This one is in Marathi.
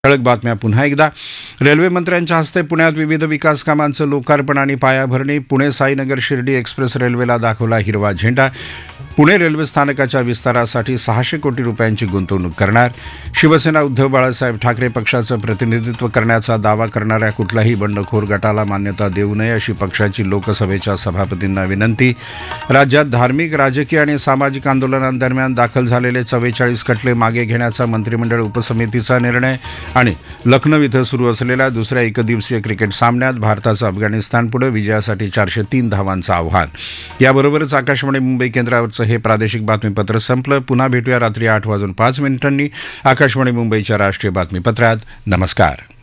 ठळक बातम्या पुन्हा एकदा. रेल्वे मंत्र्यांच्या हस्ते पुण्यात विविध विकास कामांचं लोकार्पण आणि पायाभरणी. पुणे साईनगर शिर्डी एक्सप्रेस रेल्वेला दाखवला हिरवा झेंडा. पुणे रेल्वे स्थानकाच्या विस्तारासाठी 600 कोटी रुपयांची गुंतवणूक करणार. शिवसेना उद्धव बाळासाहेब ठाकरे पक्षाचं प्रतिनिधित्व करण्याचा दावा करणाऱ्या कुठल्याही बंडखोर गटाला मान्यता देऊ नये अशी पक्षाची लोकसभेच्या सभापतींना विनंती. राज्यात धार्मिक, राजकीय आणि सामाजिक आंदोलनांदरम्यान दाखल झालेले 44 खटले मागे घेण्याचा मंत्रिमंडळ उपसमितीचा निर्णय. आणि लखनौ इथं सुरू असलेल्या दुसऱ्या एकदिवसीय क्रिकेट सामन्यात भारताचं अफगाणिस्तानपुढे विजयासाठी 403 धावांचं आव्हान. याबरोबरच आकाशवाणी मुंबई केंद्रावरचं हे प्रादेशिक बातमीपत्र संपलं. पुन्हा भेटूया रात्री 8:05 आकाशवाणी मुंबईच्या राष्ट्रीय बातमीपत्रात. नमस्कार.